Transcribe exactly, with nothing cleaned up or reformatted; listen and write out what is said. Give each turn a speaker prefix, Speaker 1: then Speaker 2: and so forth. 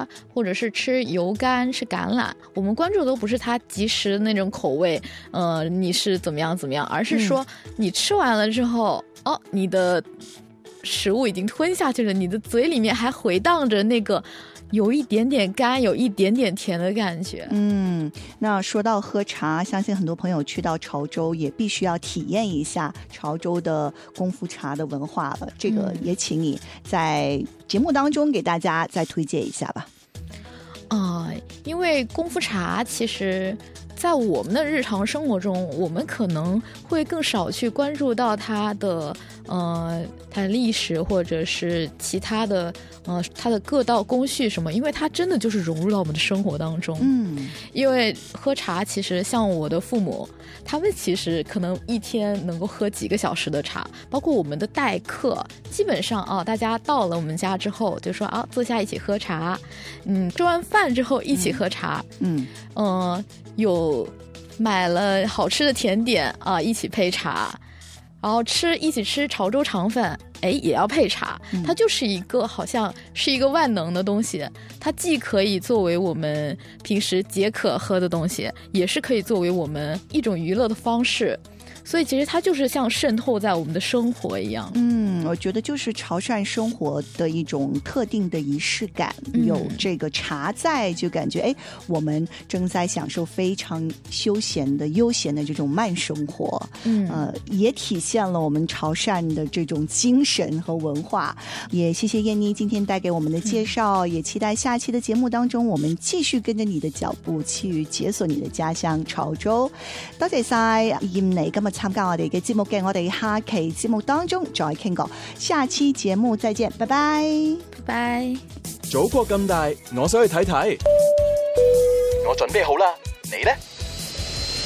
Speaker 1: 或者是吃油柑吃橄榄，我们关注的都不是它即时的那种口味，呃，你是怎么样怎么样，而是说你吃完了之后、嗯、哦，你的食物已经吞下去了，你的嘴里面还回荡着那个有一点点干有一点点甜的感觉。
Speaker 2: 嗯，那说到喝茶，相信很多朋友去到潮州也必须要体验一下潮州的功夫茶的文化了，这个也请你在节目当中给大家再推荐一下吧。
Speaker 1: 啊、呃，因为功夫茶其实在我们的日常生活中，我们可能会更少去关注到它的呃它的历史或者是其他的呃它的各道工序什么，因为它真的就是融入到我们的生活当中。
Speaker 2: 嗯，
Speaker 1: 因为喝茶其实像我的父母，他们其实可能一天能够喝几个小时的茶，包括我们的待客，基本上啊，大家到了我们家之后就说啊，坐下一起喝茶，嗯，吃完饭之后一起喝茶，嗯，呃，有买了好吃的甜点啊，一起配茶，然后吃一起吃潮州肠粉，哎，也要配茶。它就是一个好像是一个万能的东西，它既可以作为我们平时解渴喝的东西，也是可以作为我们一种娱乐的方式。所以其实它就是像渗透在我们的生活一样。
Speaker 2: 嗯，我觉得就是潮汕生活的一种特定的仪式感，嗯、有这个茶在，就感觉哎，我们正在享受非常休闲的悠闲的这种慢生活。嗯，呃，也体现了我们潮汕的这种精神和文化。也谢谢燕妮今天带给我们的介绍，嗯、也期待下期的节目当中，我们继续跟着你的脚步去解锁你的家乡潮州。多謝晒燕妮今日參加我哋嘅節目嘅，我哋下期節目當中再傾過，下期節目再見，拜拜，
Speaker 1: 拜拜。
Speaker 3: 祖國咁大，我想去睇睇，我準備好啦，你呢？